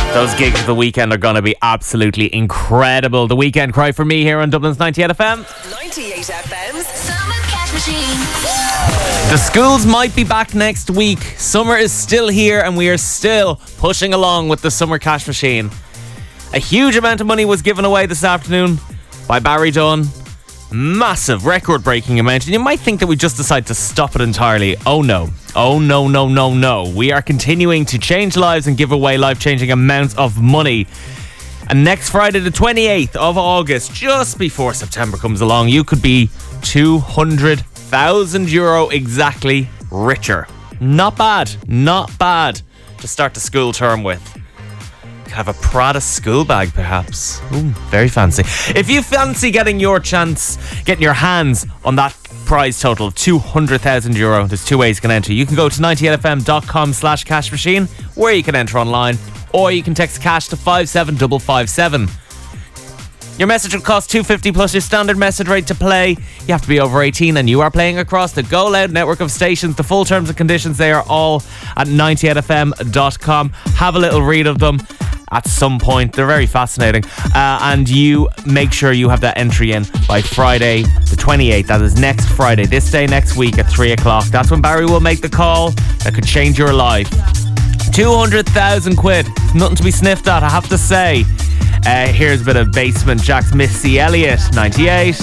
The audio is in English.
Those gigs of the weekend are going to be absolutely incredible. The Weekend Cry for me here on Dublin's 98 FM. 98 FM's Summer Cash Machine. The schools might be back next week. Summer is still here and we are still pushing along with the Summer Cash Machine. A huge amount of money was given away this afternoon by Barry Dunn. Massive, record-breaking amount. And you might think that we just decided to stop it entirely. Oh no. Oh no, no, no, no. We are continuing to change lives and give away life-changing amounts of money. And next Friday, the 28th of August, just before September comes along, you could be €200,000 exactly richer. Not bad. Not bad to start the school term with. Have a Prada school bag, perhaps. Ooh, very fancy. If you fancy getting your hands on that prize total of €200,000, there's two ways you can enter. You can go to 98fm.com/cash machine, where you can enter online, or you can text cash to 57557. Your message will cost $2.50 plus your standard message rate to play. You have to be over 18 and you are playing across the Go Loud network of stations. The full terms and conditions, they are all at 98fm.com. Have a little read of them at some point. They're very fascinating. And you make sure you have that entry in by Friday the 28th. That is next Friday, this day next week at 3 o'clock. That's when Barry will make the call that could change your life. 200,000 quid. Nothing to be sniffed at, I have to say. Here's a bit of Basement Jaxx, Missy Elliott, 98.